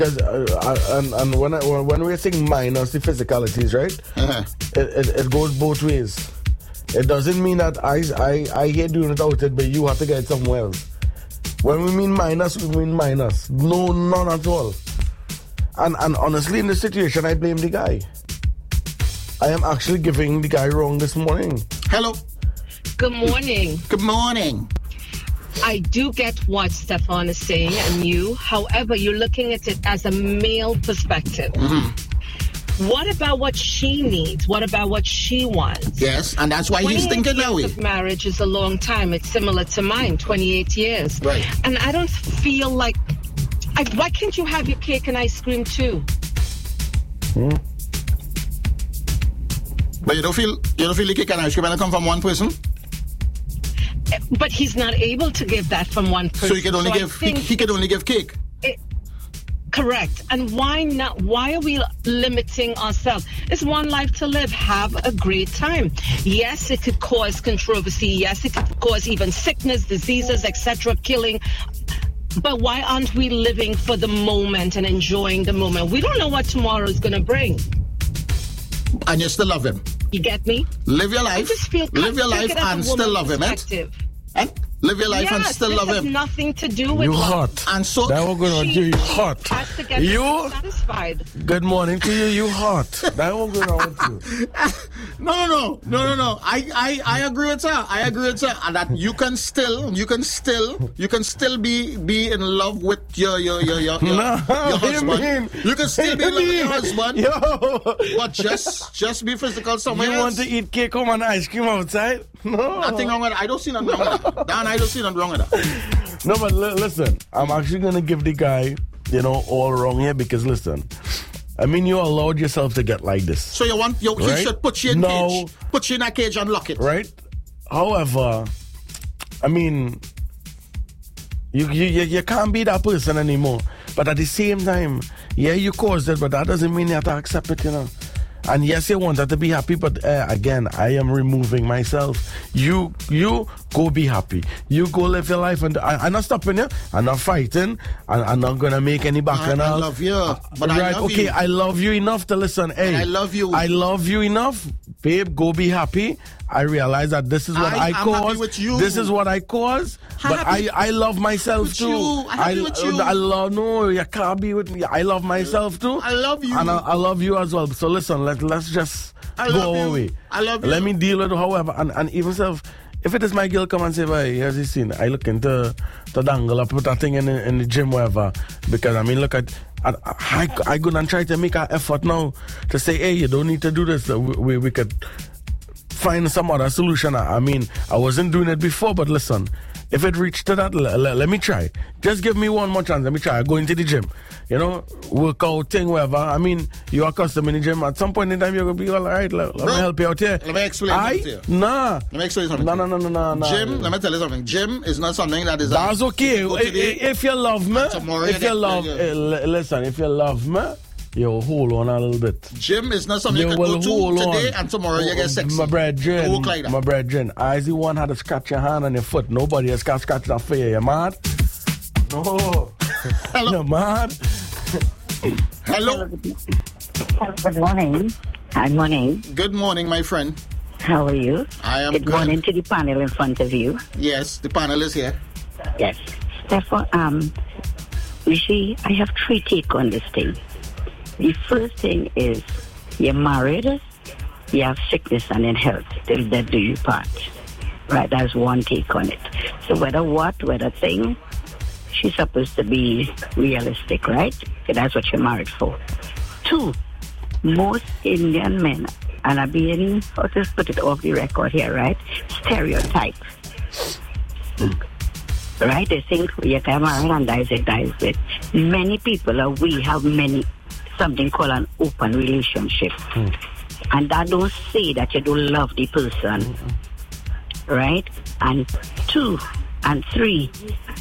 Because and when we're saying minus the physicalities, right? It goes both ways. It doesn't mean that I here doing it out it, but you have to get it somewhere else. When we mean minus, we mean minus. No, none at all. And honestly, in this situation, I blame the guy. I am actually giving the guy wrong this morning. Hello. Good morning. Good morning. I do get what Stefan is saying and you. However, you're looking at it as a male perspective. What about what she needs? What about what she wants? Yes, and that's why he's thinking that way. 28 years of marriage is a long time. It's similar to mine, 28 years. Right. And I don't feel like... why can't you have your cake and ice cream too? But you don't feel the cake and ice cream when it come from one person? But he's not able to give that from one person. So he can only he can only give cake. Correct. And why not? Why are we limiting ourselves? It's one life to live. Have a great time. Yes, it could cause controversy. Yes, it could cause even sickness, diseases, etc., killing. But why aren't we living for the moment and enjoying the moment? We don't know what tomorrow is going to bring. And you still love him. You get me? Live your life. I just feel live your life and still love him, eh? Live your life and still love him. Has nothing to do with you hot. And so that we're going to do you hot. Has to get you satisfied. Good morning to you. You hot. That won't go wrong with you. No. I agree with her. And that you can still be in love with your husband. You can still be in love with your husband. Yo. But just be physical somewhere else. You want to eat cake and ice cream outside? No. Nothing wrong with that. I don't see nothing wrong with that. Dan, I don't see nothing wrong with that. No, but listen, I'm actually going to give the guy, all wrong here because listen, I mean, you allowed yourself to get like this. So he should put you in cage. Put you in a cage and lock it. Right? However, I mean, you can't be that person anymore. But at the same time, yeah, you caused it, but that doesn't mean you have to accept it, And yes, you want her to be happy, but again, I am removing myself. You go be happy. You go live your life, and I'm not stopping you. I'm not fighting. I'm not gonna make any bacchanal. I love you, but right? I love okay, you. I love you enough to listen. Hey, I love you. I love you enough, babe. Go be happy. I realize that this is what I caused. With you. This is what I caused. But I love myself too. I love you can't be with me. I love myself too. I love you. And I love you as well. So listen, let's just go away. I love you. Let me deal with it however. And even if it is my girl come and say, "Hey, here's the scene," I look into the dangle, I put that thing in the gym, wherever. Because I mean, look at I go and try to make an effort now to say, "Hey, you don't need to do this. We could find some other solution." I mean, I wasn't doing it before, but listen, if it reached to that, let me try. Just give me one more chance. Let me try. I go into the gym, workout thing, whatever. I mean, you are accustomed in the gym. At some point in time, you're going to be all right. Let me help you out here. Let me explain something to you. Let me explain something. No. Gym, let me tell you something. Gym is not something that is... That's okay. If you love me, listen, if you love me, you hold on a little bit. Gym is not something you can go to today and tomorrow you get sexy. My brethren, walk like that. I the one had to scratch your hand and your foot. Nobody has scratch that for you. You mad? No. Hello. You mad? Hello. Good morning. Good morning. Good morning, my friend. How are you? I am good. Good morning to the panel in front of you. Yes, the panel is here. Yes. Therefore, you see, I have 3 takes on this thing. The first thing is, you're married, you have sickness and in health, till death do you part. Right, that's one take on it. So whether thing, she's supposed to be realistic, right? So that's what you're married for. 2, most Indian men, and I'm being, I'll just put it off the record here, right? Stereotype. Right, they think you can marry and dies it. Many people, we have something called an open relationship. And that don't say that you don't love the person. Right? And 2 and 3,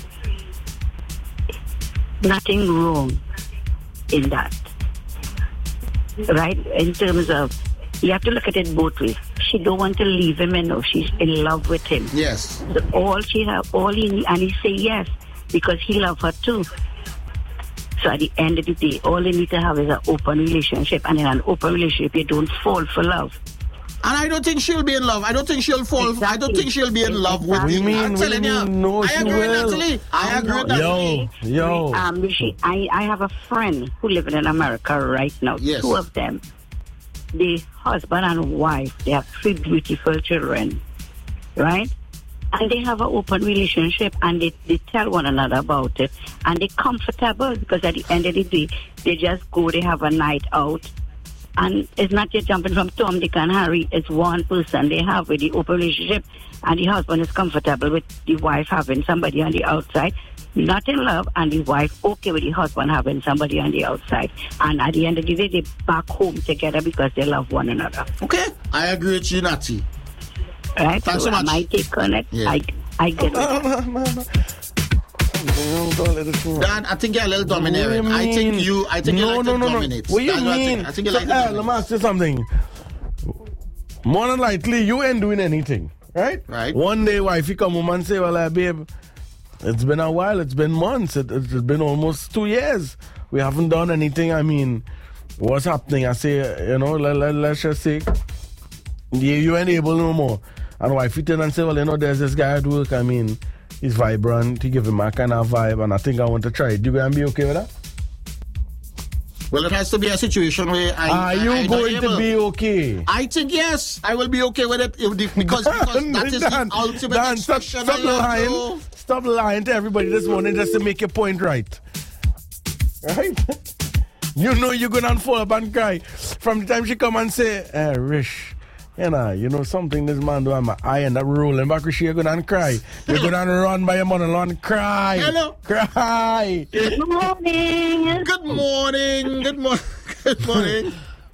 nothing wrong in that. Right? In terms of, you have to look at it both ways. She don't want to leave him enough. She's in love with him. Yes. So all he need, and he say yes, because he love her too. So at the end of the day, all they need to have is an open relationship. And in an open relationship, you don't fall for love. And I don't think she'll be in love. I don't think she'll fall. Exactly. I don't think she'll be in love with What do you you. mean? I'm telling you. No, I she agree with will. Natalie. I agree with Natalie. Yo. Rishi, I have a friend who lives in America right now. Yes. Two of them. The husband and wife, they have 3 beautiful children. Right? And they have an open relationship, and they tell one another about it. And they're comfortable because at the end of the day, they just go, they have a night out. And it's not just jumping from Tom, Dick, and Harry. It's one person they have with the open relationship, and the husband is comfortable with the wife having somebody on the outside, not in love, and the wife okay with the husband having somebody on the outside. And at the end of the day, they back home together because they love one another. Okay, I agree with you, Natty. Right? Thanks so much. My take on it, Yeah. I get it. Dan, I think you're a little domineering. I think you like to dominate. What you That's what mean? I think you like to Let me dominate. ask you something. More than likely, you ain't doing anything, right? Right. One day, wifey come home and say, well, babe, it's been a while. It's been months. It's been almost 2 years. We haven't done anything. I mean, what's happening? I say, let's just say, you ain't able no more. And wifey turn and say, well, there's this guy at work. I mean, he's vibrant. He give him a kind of vibe, and I think I want to try it. You gonna be okay with that? Well, it has to be a situation where Are you going to be okay? I think yes, I will be okay with it because that is the ultimate Dan, instruction. stop lying. Stop lying to everybody this morning just to make your point right. Right? You know you're going to fall up and cry. From the time she come and say, Rish, something this man do, my eye end up rolling back, Rish, you're going to cry. You're going to run by your mother-in-law and cry. Hello. Cry. Good morning. Good morning. Good morning. Good morning.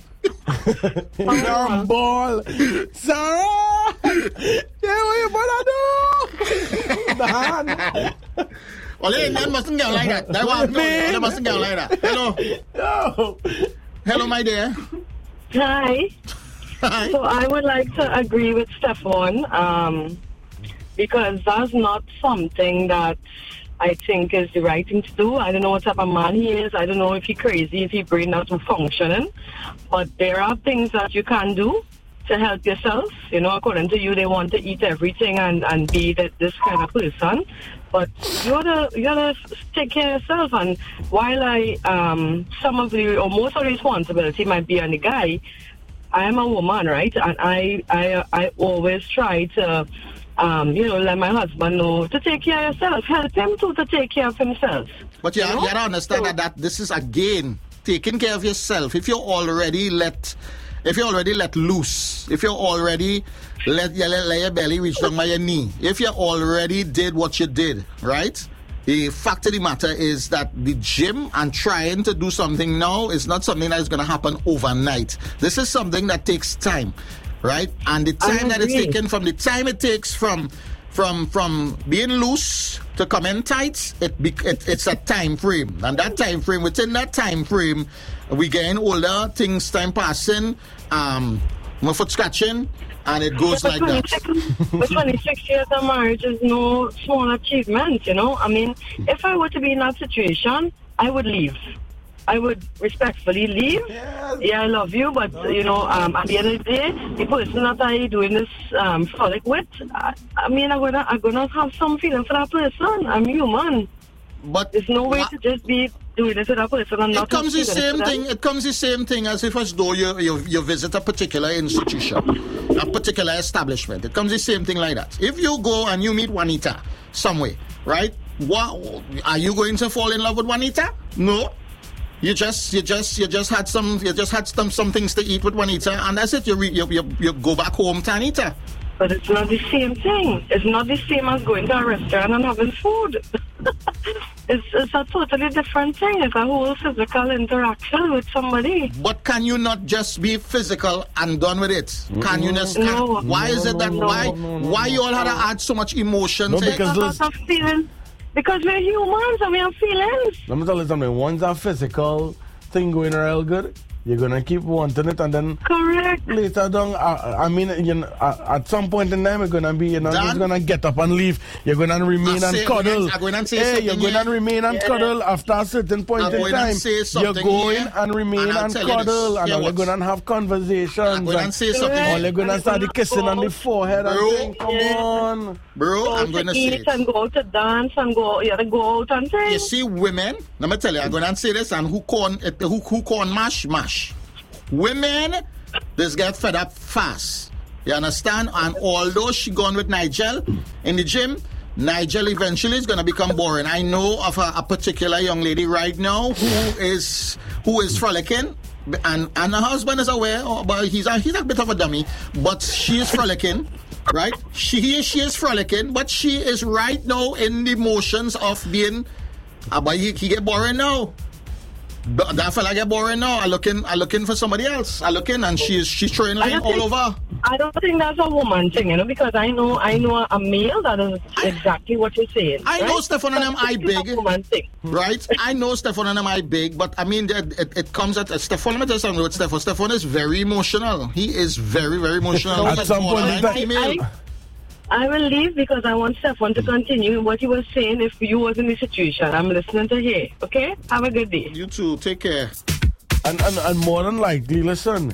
Dumb ball. Sarah! Yeah, what you gonna do? Dan. Well, they mustn't go like that. They mustn't go like that. Hello. No. Hello, my dear. Hi. Hi. So I would like to agree with Stefan because that's not something that I think is the right thing to do. I don't know what type of man he is. I don't know if he's crazy, if his brain not functioning. But there are things that you can do to help yourself. According to you, they want to eat everything and be this kind of person. But you gotta take care of yourself. And while some of the or most of the responsibility might be on the guy, I am a woman, right? And I always try to let my husband know to take care of yourself. Help him to take care of himself. But you gotta understand that this is again taking care of yourself. If you're already let loose, if you're already let your belly reach down by your knee, if you already did what you did, right? The fact of the matter is that the gym and trying to do something now is not something that is going to happen overnight. This is something that takes time, right? And the time that it's taken from the time it takes from being loose to come in tight, it's a time frame. And that time frame, within that time frame, we getting older, things time passing, my foot scratching, and it goes like that. But 26 years of marriage is no small achievement, I mean, if I were to be in that situation, I would leave. I would respectfully leave. Yes. Yeah, I love you, but, at the end of the day, the person that I doing this frolic with, I'm gonna have some feeling for that person. I'm human. But there's no way to just be doing this with that person and not. It comes the same thing. It comes the same thing as though you visit a particular institution, a particular establishment. It comes the same thing like that. If you go and you meet Juanita somewhere, right? What are you going to fall in love with Juanita? No. You just had some things to eat with Juanita, and that's it. You go back home to Anita. But it's not the same thing. It's not the same as going to a restaurant and having food. It's a totally different thing. It's a whole physical interaction with somebody. But can you not just be physical and done with it? Can you just? No. Why is it that? Why you all had to add so much emotion to it? Because we're humans and we have feelings. Let me tell you something. One's a physical thing going real good. you're gonna keep wanting it, and then Correct. later down, I mean, at some point in time, you're gonna be, you're just gonna get up and leave. You're gonna remain and cuddle. I'm going to say Hey, something you're gonna remain and cuddle after a certain point in time. You're going and remain and cuddle, and you're gonna have conversations. I'm going to say something. Or you're gonna start the kissing on the forehead and think, come on. Bro, I'm going to say eat and go to dance and go out and things. You see, women, let me tell you, I'm going to say this, and who corn mash. Women, just get fed up fast. You understand? And although she gone with Nigel in the gym, Nigel eventually is going to become boring. I know of a particular young lady right now who is frolicking, and her husband is aware, but he's a bit of a dummy, but she is frolicking. Right? She is frolicking, but she is right now in the motions of being. But he get boring now. That fella get boring now. I looking for somebody else. I looking, and she's throwing line all over. I don't think that's a woman thing, because I know a male that is exactly what you're saying. I know Stefan and them I big. Woman thing. Right? I know Stefan and them I big, but I mean it comes at Stefan. Let me tell you something with Stefan. Stefan is very emotional. He is very, very emotional. At some point in time. I will leave because I want Stefan to continue what he was saying if you was in this situation. I'm listening to hear. Okay? Have a good day. You too. Take care. And more than likely, listen,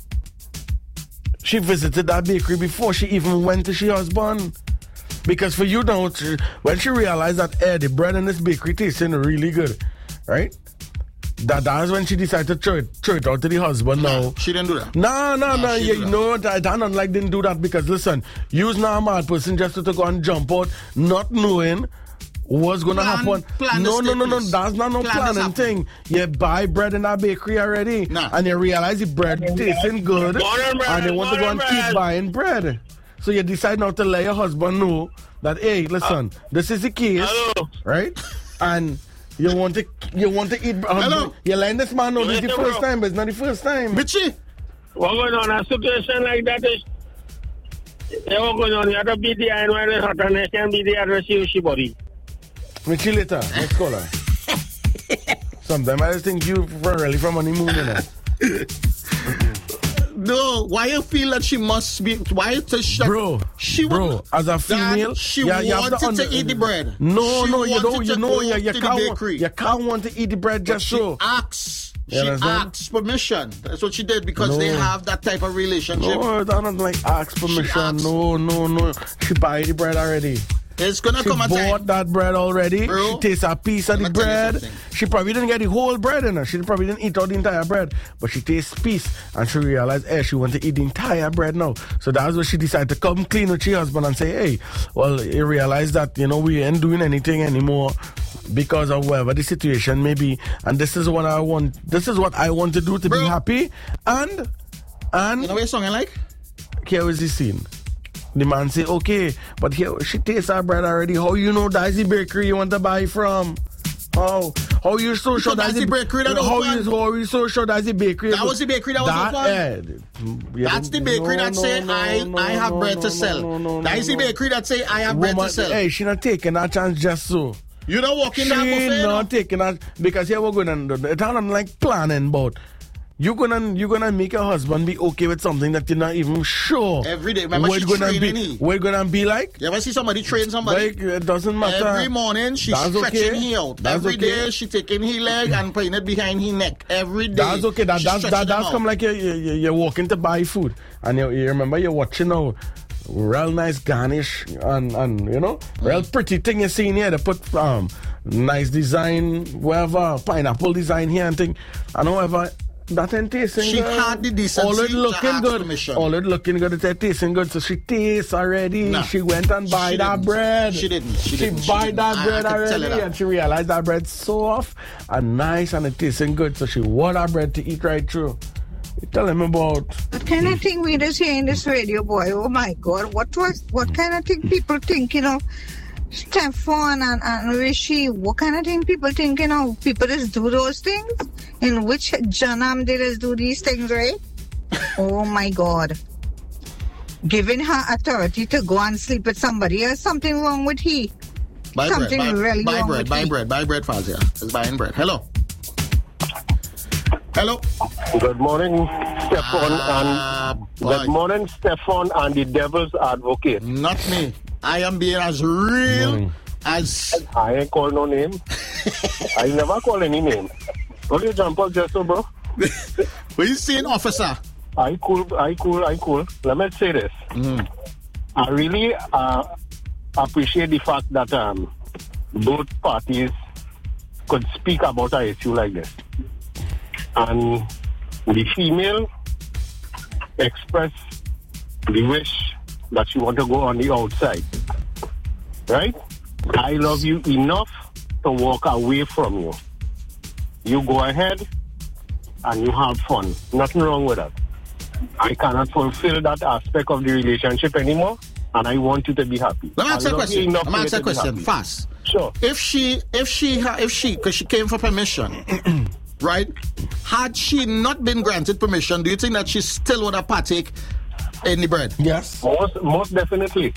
she visited that bakery before she even went to her husband. Because for you now, when she realized that the bread in this bakery tasting really good, right? That's when she decided to throw it out to the husband now. She didn't do that. No. You know, Dan unlike didn't do that because, listen, you's not a mad person just to go and jump out, not knowing what's going to happen. No. That's not no planning thing. You buy bread in that bakery already, and you realize the bread tasting good, and you want to go and keep buying bread. So you decide not to let your husband know that, hey, listen, this is the case, right? And you want to eat. You're letting this man know this is the first time, but it's not the first time. Bitchy, what going on? A situation like that is. What going on? You have to be there and when it's hot and you can be there to receive she body. Mitchie later, let's call her. Sometimes I just think you really from honeymoon, you know. No, why you feel that she must be? Why does she? Bro, as a female, she wanted to eat the bread. No, you don't. You can't want to eat the bread just so. She asked permission. That's what she did because they have that type of relationship. No, that don't like ask permission. No. She buy the bread already. It's gonna come a time. She bought that bread already. Bro, she tastes a piece of the bread. She probably didn't get the whole bread in her. She probably didn't eat all the entire bread. But she tastes piece and she realized, she want to eat the entire bread now. So that's what she decided to come clean with her husband and say, hey, well, you realize that, we ain't doing anything anymore because of whatever the situation may be. And this is what I want. This is what I want to do to be happy. And you know what song I like? Here is the scene. The man say, okay, but here she tastes our bread already. How you know that's the bakery you want to buy from? How you so sure that's the bakery that how you so sure that's the bakery? That was the bakery that was open. That's the bakery that say I have bread to sell. That is the bakery that say I have bread to sell. Hey, she not taking that chance just so. You don't walk in that buffet. She not taking that because here we're going to. It's not like planning about. You're gonna make your husband be okay with something that you're not even sure. Every day, remember she's training. We're gonna be like. You ever see somebody train somebody? Like, it doesn't matter. Every morning she's stretching he out. Every day she taking his leg and putting it behind his neck. Every day. That's okay. That's come like you're walking to buy food and you remember you're watching now. Real nice garnish and real pretty thing you see in here. They put nice design, whatever pineapple design here and thing and whatever. That ain't tasting she good. She had the decency all it looking good. Permission. All it looking good. It's tasting good. So she tastes already. Nah, she went and buy that bread. She didn't. She buy that bread already. And she realized that bread's soft and nice and it tasting good. So she want that bread to eat right through. You tell him about. What kind of thing we just hear in this radio, boy? Oh my God. What kind of thing people think, Stefan and Rishi, what kind of thing people think, people just do those things? In which janam they just do these things, right? Oh my God. Giving her authority to go and sleep with somebody else, something wrong with he. Buy something bread, really buy wrong bread, with buy he. bread, Fazia. It's buying bread. Hello. Hello. Good morning, Stefan, good morning, Stefan, and the devil's advocate. Not me. I am being as real as... I ain't call no name. I never call any name. What you jump up just so, bro? What you saying, officer? I cool. Let me say this. I really appreciate the fact that both parties could speak about an issue like this. And the female expressed the wish that she want to go on the outside. Right? I love you enough to walk away from you. You go ahead and you have fun. Nothing wrong with that. I cannot fulfill that aspect of the relationship anymore, and I want you to be happy. Let me ask a question. Fast. Sure. If she, because she came for permission, right? Had she not been granted permission, do you think that she still would have partake in the bread? Yes. Most definitely.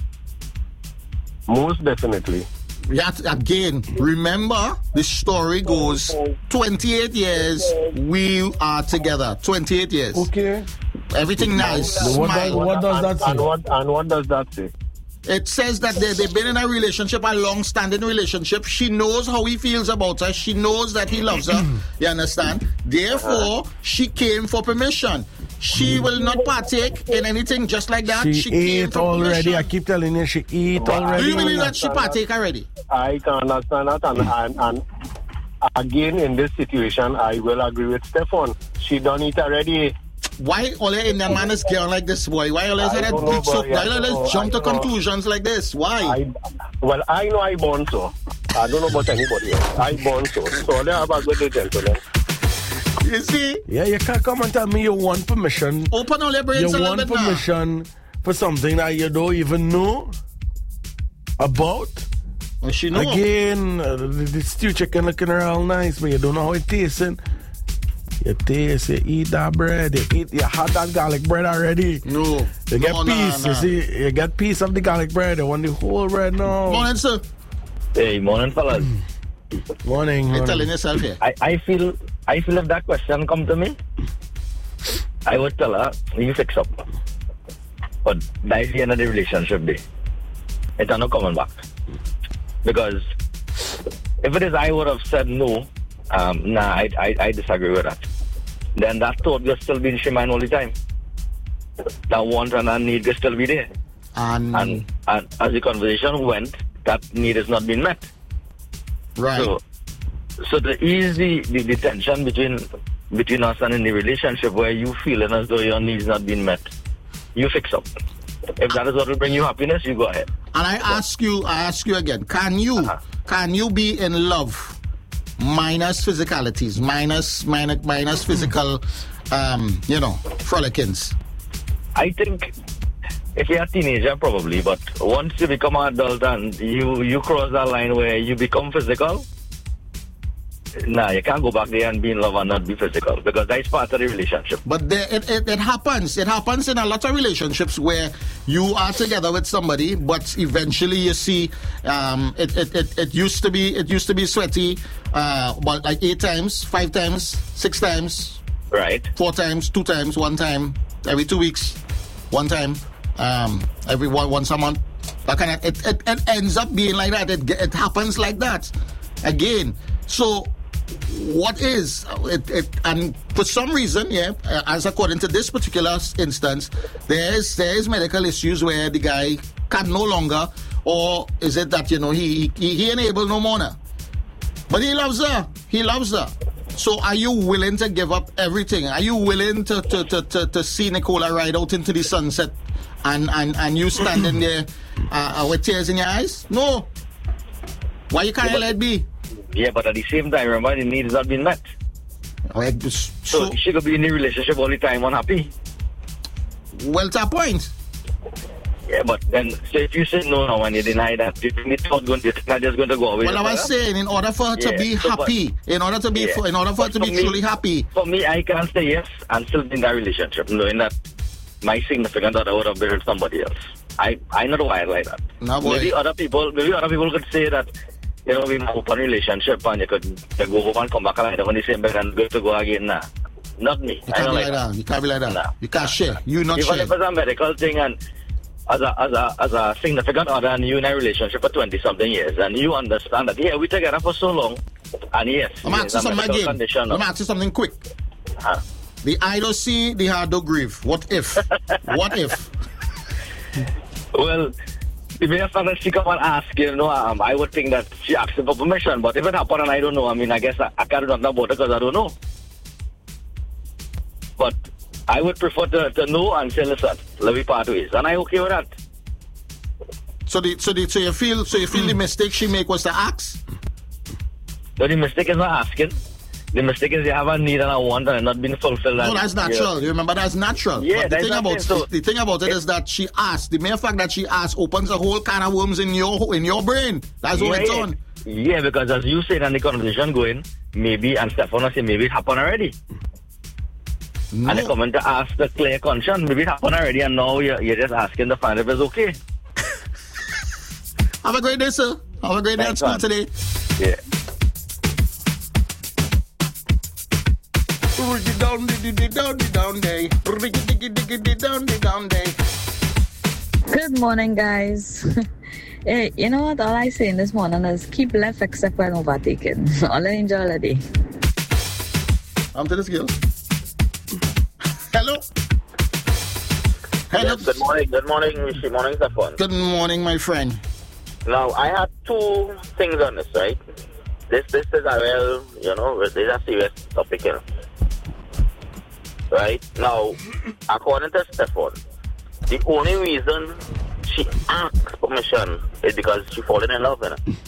Most definitely. Yet again, remember, the story goes 28 years we are together. 28 years. Okay. Everything nice. What does that say? And what does that say? It says that they've been in a relationship, a long-standing relationship. She knows how he feels about her. She knows that he loves her. You understand? Therefore, she came for permission. She will not partake in anything just like that. She ate already. Permission. I keep telling you, she ate already. Do you believe that she partake already? I can understand that. And again, in this situation, I will agree with Stefan. She done it already. Why all the Indian man is going like this, boy? Why always had that beat so? Why always jump to conclusions like this? Why? I know I born so. I don't know about anybody else. I born so. So they have a good day, gentlemen. You see? Yeah, you can't come and tell me you want permission. Open all your brains a little bit now. You want permission for something that you don't even know about. Well, she know. Again, the stew chicken looking real nice, but you don't know how it tastes. You taste, you eat that bread, you had that garlic bread already. No. You get piece, you see, you get piece of the garlic bread, you want the whole bread now. Morning, sir. Hey, morning, fellas. Morning. You're telling yourself here. I feel if that question come to me, I would tell her, you fix up. But that's the end of the relationship day. It's not coming back. Because if it is I would have said no, I disagree with that. Then that thought will still be in your mind all the time. That want and that need will still be there. And as the conversation went, that need is not being met. Right. So to ease the tension between us and in the relationship where you feeling as though your needs not being met, you fix up. If that is what will bring you happiness, you go ahead. And I ask you again, can you be in love minus physicalities, minus physical frolickings? I think if you're a teenager, probably, but once you become an adult and you cross that line where you become physical, you can't go back there and be in love and not be physical, because that's part of the relationship. But it happens. It happens in a lot of relationships where you are together with somebody, but eventually you see it used to be sweaty, but like 8 times, 5 times, 6 times, right? 4 times, 2 times, 1 time, every 2 weeks, 1 time, every once a month. That kind of it ends up being like that. It happens like that again. So what is it? And for some reason, as according to this particular instance, there is medical issues where the guy can no longer, or is it that he unable no more now? But he loves her. So are you willing to give up everything? Are you willing to see Nicola ride out into the sunset and you standing there with tears in your eyes? No. Why you can't let it be? Yeah, but at the same time, remember, the need has not been met. So she could be in a relationship all the time unhappy. Well, to a point. Yeah, but then, so if you say no now and you deny that, you think it's not just going to go away? Well, I was saying, in order for her to be happy, in order for her to be truly happy. For me, I can't say yes and still be in that relationship, knowing that my significant other would have been with somebody else. I'm not wired like that. No, boy. Maybe other people could say that, we have an open relationship and you could go home and come back and lie down on the same bed and go again. Nah. Not me. You can't be like that. You can't be like that. Nah. You can't share. You not Even share. if it's a medical thing and as a significant other and you in a relationship for 20-something years and you understand that, yeah, we together for so long and yes, I'm asking something again. condition. I'm asking something quick. The eye don't see, the heart don't grieve. What if? What if? Well, the mere fact that she come and ask, I would think that she asked for permission. But if it happened and I don't know, I mean, I guess I can't do nothing about it because I don't know. But I would prefer to know and say, listen, let me part ways. And I okay with that. So you feel the mistake she make was to ask? So the mistake is not asking. The mistake is you have a need and a want and not being fulfilled. No, that's natural. You remember, that's natural. Yeah, but the thing about it is that she asked. The mere fact that she asked opens a whole can of worms in your brain. That's what it's on. Yeah, because as you said and the conversation going, maybe, and Stefano say maybe it happened already. No. And they come in to ask the clear conscience, maybe it happened already and now you're just asking to find if it's okay. Have a great day, sir. Have a great day at school today. Yeah. Good morning, guys. Hey, you know what? All I say this morning is keep left except when overtaken. All I enjoy all day. I'm to this girl. Hello. Hello. Yes, good morning. Good morning, Rishi. Morning, Stefan. Good morning, my friend. Now, I have two things on this, right? This is a real, this is a serious topic here. Right? Now, according to Stefan, the only reason she asked permission is because she fallen in love with him.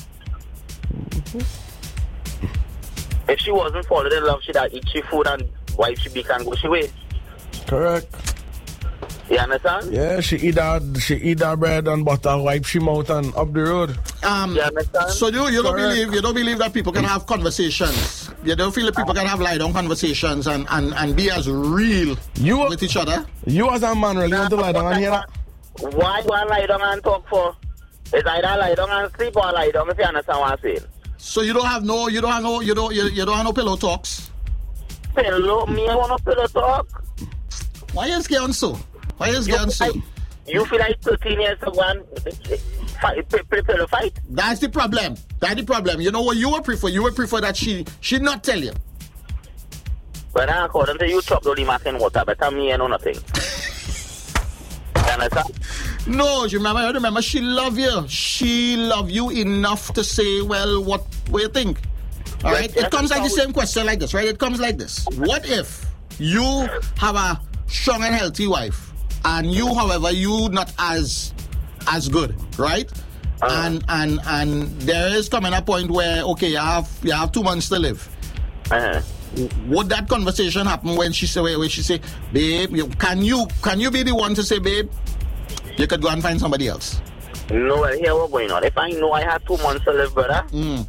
If she wasn't falling in love, she'd have eat she food and wife she be can go she way. Correct. You understand? Yeah, she eat that bread and butter, wipe she mouth and up the road. You understand? So you don't believe that people can have conversations. You don't feel that people can have lie down conversations and be as real with each other. You as a man really want to lie down and hear that? Why go and lie down and talk for? It's either lie down and sleep or lie down, if you understand what I'm saying. So you don't have no pillow talks? Pillow? Me, I want no pillow talk. Why is it so? Why is it so? You feel like 13 years ago and prepare to fight? That's the problem. You know what you would prefer? You would prefer that she not tell you. But according to you, chop the mac in water, but me, I know nothing. You understand? No, you remember she love you. She love you enough to say, well, what you think? All right? It comes like the same question like this, right? It comes like this. What if you have a strong and healthy wife and you, however, you not as good, right? And there is coming a point where, okay, you have 2 months to live. Would that conversation happen when she say, babe, can you be the one to say, babe, you could go and find somebody else? No, well, here what's going on. If I know I have 2 months to live, brother,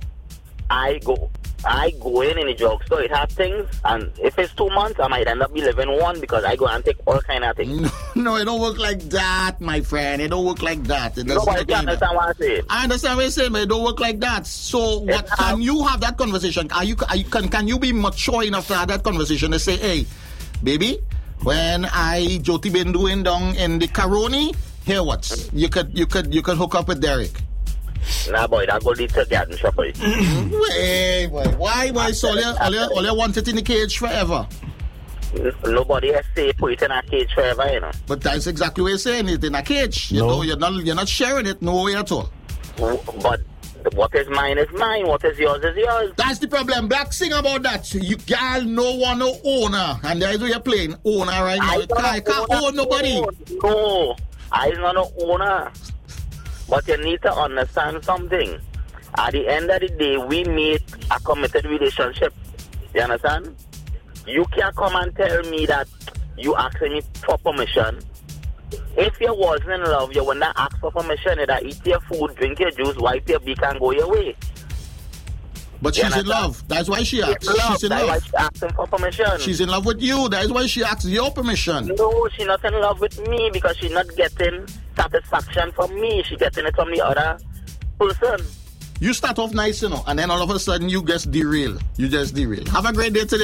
I go in the drugstore, it has things, and if it's 2 months, I might end up living one because I go and take all kind of things. No, it don't work like that, my friend. It don't work like that. It doesn't work like that. What I'm saying. I understand what you're saying, but it don't work like that. So, can you have that conversation? Can you be mature enough to have that conversation to say, hey, baby, when I Jyoti been doing down in the Caroni, here what? You could hook up with Derek. Nah, boy, that go lead to garden shop, boy. Hey, boy. Why? So all you want it in the cage forever? Nobody has say put it in a cage forever, you know. But that's exactly what you're saying. It's in a cage. No. You're not sharing it no way at all. But what is mine is mine. What is yours is yours. That's the problem. Black, sing about that. You girl no one no owner. And there is where you're playing owner right now. You can't own nobody. No, I'm not an owner. But you need to understand something. At the end of the day, we meet a committed relationship. You understand? You can't come and tell me that you asking me for permission. If you wasn't in love, you wouldn't ask for permission. You'd eat your food, drink your juice, wipe your beak and go your way. But she's in love. That's why she asks. She's in love. That's why she's asking for permission. She's in love with you. That is why she asks your permission. No, she's not in love with me because she's not getting satisfaction from me. She's getting it from the other person. You start off nice, and then all of a sudden you just derail. Have a great day today.